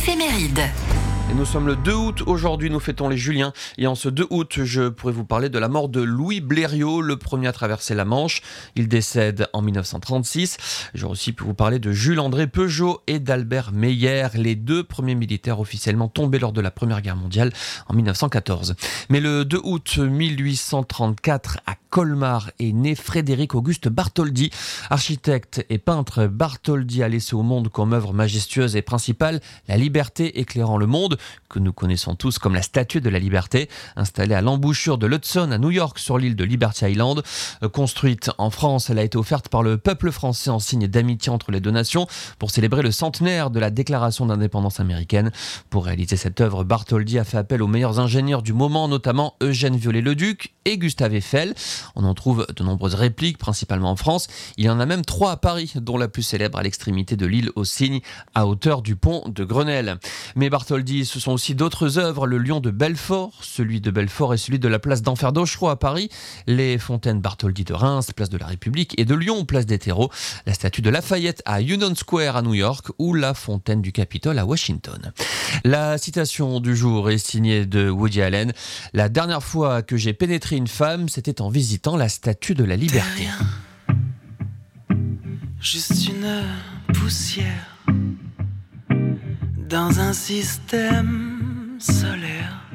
Éphéméride. Et nous sommes le 2 août, aujourd'hui nous fêtons les Juliens. Et en ce 2 août, je pourrais vous parler de la mort de Louis Blériot, le premier à traverser la Manche. Il décède en 1936. J'aurais aussi pu vous parler de Jules-André Peugeot et d'Albert Meyer, les deux premiers militaires officiellement tombés lors de la Première Guerre mondiale en 1914. Mais le 2 août 1834, à Colmar, est né Frédéric Auguste Bartholdi. Architecte et peintre, Bartholdi a laissé au monde comme œuvre majestueuse et principale la liberté éclairant le monde, que nous connaissons tous comme la Statue de la Liberté, installée à l'embouchure de l'Hudson à New York sur l'île de Liberty Island. Construite en France, elle a été offerte par le peuple français en signe d'amitié entre les deux nations pour célébrer le centenaire de la déclaration d'indépendance américaine. Pour réaliser cette œuvre, Bartholdi a fait appel aux meilleurs ingénieurs du moment, notamment Eugène Viollet-le-Duc et Gustave Eiffel. On en trouve de nombreuses répliques, principalement en France. Il y en a même 3 à Paris, dont la plus célèbre à l'extrémité de l'île aux Cygnes, à hauteur du pont de Grenelle. Mais Bartholdi, ce sont aussi d'autres œuvres, le Lion de Belfort, celui de Belfort et celui de la place d'Enfer d'Auchereau à Paris, les fontaines Bartholdi de Reims, place de la République, et de Lyon, place des Terreaux, la statue de Lafayette à Union Square à New York ou la fontaine du Capitole à Washington. La citation du jour est signée de Woody Allen. La dernière fois que j'ai pénétré une femme, c'était en visitant la Statue de la Liberté. Juste une poussière dans un système solaire.